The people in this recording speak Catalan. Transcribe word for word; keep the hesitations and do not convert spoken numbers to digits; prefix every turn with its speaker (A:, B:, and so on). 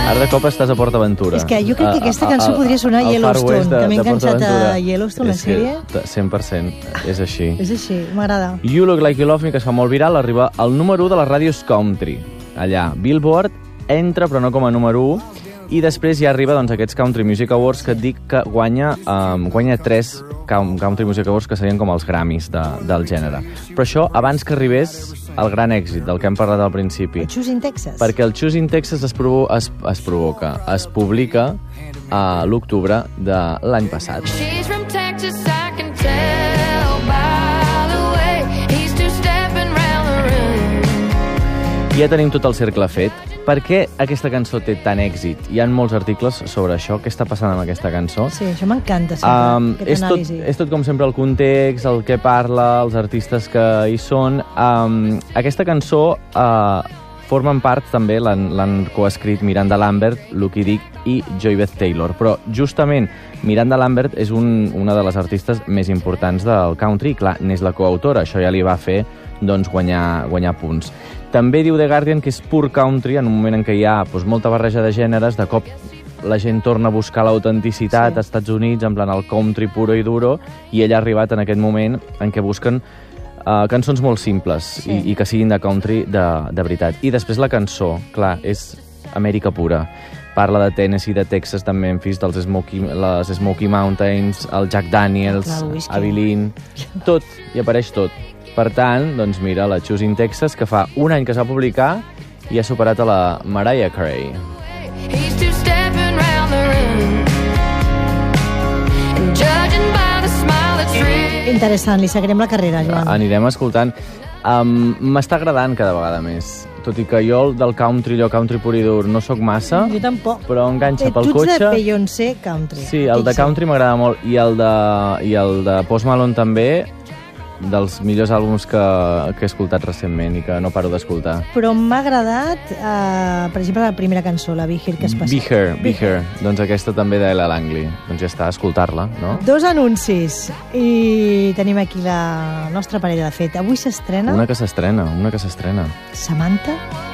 A: Ara de cop estàs a Port Aventura.
B: És que jo crec que aquesta cançó podria sonar a Yellowstone.
A: De,
B: També he enganxat a
A: Yellowstone,
B: Yellowstone, la sèrie.
A: cent per cent, és així.
B: És així, m'agrada.
A: You Look Like You Love Me, que es fa molt viral, arriba al número u de les ràdios country. Allà, Billboard entra, però no com a número u, i després ja arriba doncs, aquests Country Music Awards que et dic que guanya, um, guanya tres Country Music Awards que serien com els Grammys de, del gènere. Però això abans que arribés el gran èxit del que hem parlat al principi.
B: El Choosing Texas.
A: Perquè el Choosing Texas es, provo es, es provoca, es publica a l'octubre de l'any passat.
C: She's from Texas, I can tell by the way he's two-stepping round the room.
A: Ja tenim tot el cercle fet. Per què aquesta cançó té tant èxit? Hi ha molts articles sobre això, què està passant amb aquesta cançó.
B: Sí, això m'encanta sempre,
A: um,
B: aquest
A: és tot,
B: anàlisi.
A: és tot com sempre el context, el que parla, els artistes que hi són. Um, aquesta cançó uh, formen part també, l'han coescrit Miranda Lambert, Lucky Dick i Joy Beth Taylor. Però justament Miranda Lambert és un, una de les artistes més importants del country, i clar, n'és la coautora, això ja li va fer doncs, guanyar, guanyar punts. També diu The Guardian que és pur country, en un moment en què hi ha doncs, molta barreja de gèneres, de cop la gent torna a buscar l'autenticitat sí. als Estats Units, en plan el country puro i duro, i ell ha arribat en aquest moment en què busquen uh, cançons molt simples sí. i, i que siguin de country de, de veritat. I després la cançó, clar, és Amèrica pura. Parla de Tennessee, de Texas, de Memphis, dels Smoky, les Smoky Mountains, el Jack Daniels, Abilene, tot, hi apareix tot. Per tant, doncs mira, la Choosing Texas, que fa un any que s'ha publicat i ha superat a la Mariah Carey.
C: He's two-stepping round the room and judging by the smile that's real.
B: Interessant, li seguirem la carrera, Joan.
A: Anirem escoltant. Um, M'està agradant cada vegada més. Tot i que jo del country, allò country pur i dur, no sóc massa.
B: Jo tampoc.
A: Però enganxa
B: eh,
A: pel cotxe.
B: Tu ets de Beyoncé country.
A: Sí, el de country m'agrada molt. I el de, i el de Post Malone també, dels millors àlbums que, que he escoltat recentment i que no paro d'escoltar.
B: Però m'ha agradat, eh, per exemple, la primera cançó, la Be Here, que es passa.
A: Be Here, Be Here. Doncs aquesta també d'Ella Langley. Doncs ja està, escoltar-la, no?
B: Dos anuncis. I tenim aquí la nostra parella de fet. Avui s'estrena...
A: Una que s'estrena, una que s'estrena.
B: Samantha